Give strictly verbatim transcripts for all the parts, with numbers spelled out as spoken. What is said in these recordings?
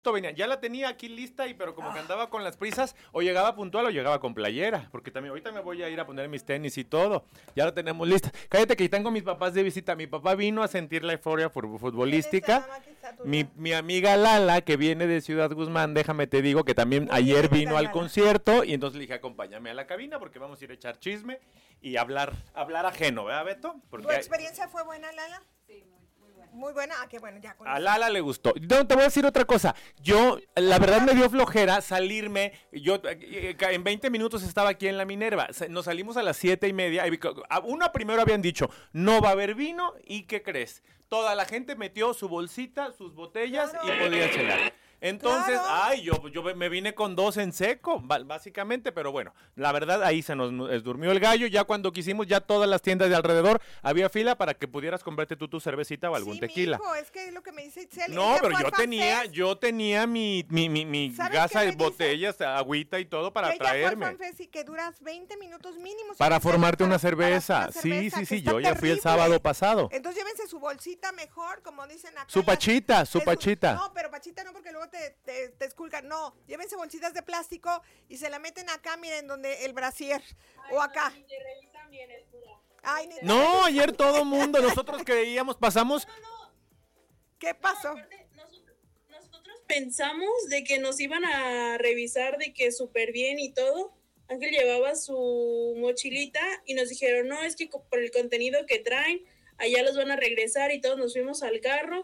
venía, ya la tenía aquí lista, y pero como que andaba con las prisas, o llegaba puntual o llegaba con playera, porque también ahorita me voy a ir a poner mis tenis y todo, ya la tenemos lista. Cállate que tengo mis papás de visita, mi papá vino a sentir la euforia futbolística, mi, mi amiga Lala, que viene de Ciudad Guzmán, déjame te digo, que también Muy ayer bien, vino al Lala. concierto, y entonces le dije, acompáñame a la cabina, porque vamos a ir a echar chisme, y hablar, hablar ajeno, ¿verdad, Beto? Porque ¿Tu experiencia hay... fue buena, Lala? Sí, muy. Muy buena, ah, qué bueno, ya con A Lala le gustó. No, te voy a decir otra cosa. Yo, la verdad me dio flojera salirme. Yo en veinte minutos estaba aquí en la Minerva. Nos salimos a las siete y media. Una primero habían dicho, no va a haber vino, ¿y qué crees? Toda la gente metió su bolsita, sus botellas, claro, y podía chelar. Entonces, claro. ay, yo, yo me vine con dos en seco, básicamente, pero bueno, la verdad ahí se nos durmió el gallo. Ya cuando quisimos, ya todas las tiendas de alrededor había fila para que pudieras comprarte tú tu cervecita o algún sí, tequila. Mijo, es que es lo que me dice Itzel. No, pero yo tenía, yo tenía mi, mi, mi, mi gasa de botellas, dice? agüita y todo para que traerme. Ella fue al y que duras veinte minutos mínimo. Para formarte una cerveza. Para sí, sí, sí, yo ya fui el sábado pasado. Entonces llévense su bolsita mejor, como dicen acá. Su pachita, su pachita. No, pero pachita no, porque luego te, te, te esculcan. No, llévense bolsitas de plástico y se la meten acá, miren, donde el brasier. Ay, o acá. No, te revisan bien el Ay, ni no, ayer todo mundo, nosotros creíamos, pasamos. No, no. ¿Qué pasó? No, aparte, nosotros, nosotros pensamos de que nos iban a revisar de que súper bien y todo. Ángel llevaba su mochilita y nos dijeron, no, es que por el contenido que traen, allá los van a regresar, y todos nos fuimos al carro.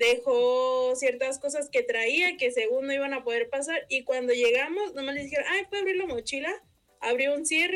Dejó ciertas cosas que traía que según no iban a poder pasar, y cuando llegamos nomás le dijeron, ay, ¿puede abrir la mochila? Abrió un cierre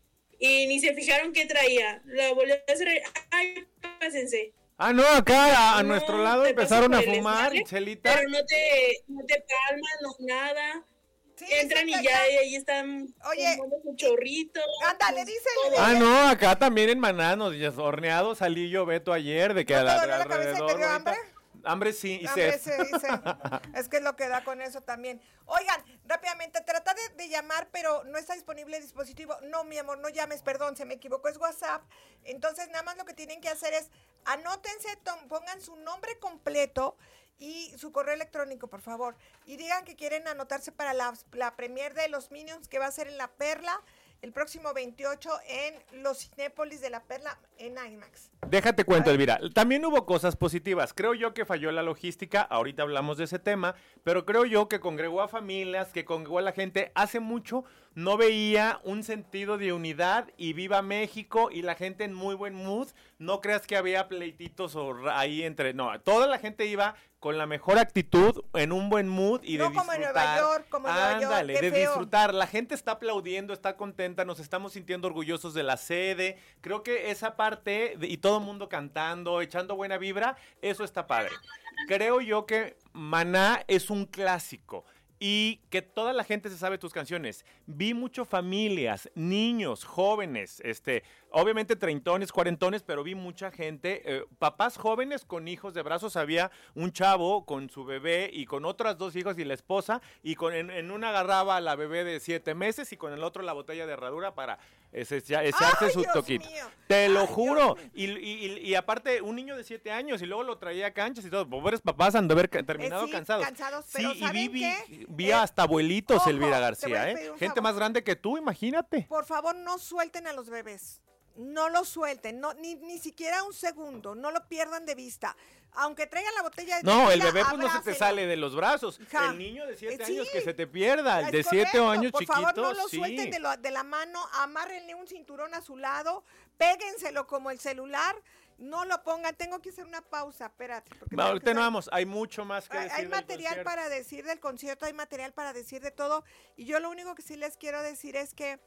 y ni se fijaron qué traía, la volvió a hacer, ay, pásense. Ah, no, acá a, a no, nuestro lado empezaron a fumar, Chelita. Pero no te, no te palman, no, nada. Sí, entran y ya, ya ahí están Oye, un chorrito. Ándale, dice. Ah, no, acá también en Maná, nos horneados salí yo, Beto, ayer, de que ¿No a la, te dolió la cabeza y te dio hambre? Hambre sí, y Hambre sí, sí. Es que es lo que da con eso también. Oigan, rápidamente, trata de, de llamar, pero no está disponible el dispositivo. No, mi amor, no llames, perdón, se me equivocó, es WhatsApp. Entonces, nada más lo que tienen que hacer es, anótense, tom, pongan su nombre completo y su correo electrónico, por favor. Y digan que quieren anotarse para la, la premier de los Minions, que va a ser en La Perla, el próximo veintiocho en los Cinépolis de La Perla en IMAX. Déjate cuento, Elvira. También hubo cosas positivas. Creo yo que falló la logística. Ahorita hablamos de ese tema. Pero creo yo que congregó a familias, que congregó a la gente. Hace mucho no veía un sentido de unidad y viva México y la gente en muy buen mood. No creas que había pleititos o ahí entre... No, toda la gente iba con la mejor actitud, en un buen mood y no de disfrutar. No como en Nueva York, como en Nueva York. Ándale, qué de feo. disfrutar. La gente está aplaudiendo, está contenta, nos estamos sintiendo orgullosos de la sede. Creo que esa parte, de, y todo el mundo cantando, echando buena vibra, eso está padre. Creo yo que Maná es un clásico. Y que toda la gente se sabe tus canciones. Vi mucho familias, niños, jóvenes, este, obviamente treintones, cuarentones, pero vi mucha gente, eh, papás jóvenes con hijos de brazos. Había un chavo con su bebé y con otras dos hijos y la esposa, y con en, en una agarraba a la bebé de siete meses y con el otro la botella de herradura para ese, echarse su Dios toquito. Mío. Te lo Ay, juro. Y, y, y aparte, un niño de siete años y luego lo traía a canchas y todo. Pobres papás han de haber terminado eh, sí, cansados. cansados. Pero sí, ¿saben y vi, qué? vi, vi hasta abuelitos, ojo, Elvira te voy García, a ¿eh? pedir un Gente favor. más grande que tú, imagínate. Por favor, no suelten a los bebés. No lo suelten, no, ni, ni siquiera un segundo, no lo pierdan de vista. Aunque traigan la botella de No, tequila, el bebé pues no se te abrácelo. sale de los brazos. Ja. El niño de siete Eh, sí. años que se te pierda, el Es de siete correcto. años Por chiquito, favor, no lo sí. suelten de, lo, de la mano, amárrenle un cinturón a su lado, péguenselo como el celular, no lo pongan. Tengo que hacer una pausa, espérate. Porque No, ahorita no vamos, hay mucho más que hay, decir hay del material concierto. para decir del concierto, hay material para decir de todo, y yo lo único que sí les quiero decir es que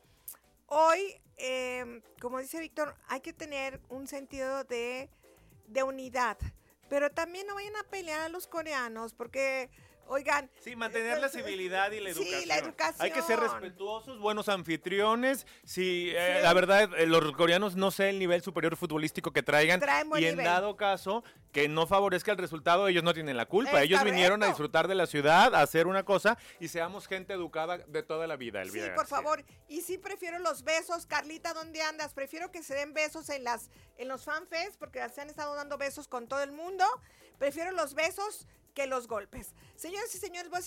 hoy, eh, como dice Víctor, hay que tener un sentido de, de unidad, pero también no vayan a pelear a los coreanos, porque, oigan... Sí, mantener la civilidad y la educación. Sí, la educación. Hay que ser respetuosos, buenos anfitriones. Sí, eh, Sí. la verdad, eh, los coreanos no sé el nivel superior futbolístico que traigan. Traen buen y en nivel. dado caso que no favorezca el resultado, ellos no tienen la culpa. Es ellos correcto. vinieron a disfrutar de la ciudad, a hacer una cosa, y seamos gente educada de toda la vida, Sí, Elvira por García. favor. Y sí prefiero los besos. Carlita, ¿dónde andas? Prefiero que se den besos en las en los fanfests, porque se han estado dando besos con todo el mundo. Prefiero los besos que los golpes. Señoras y señores, voy a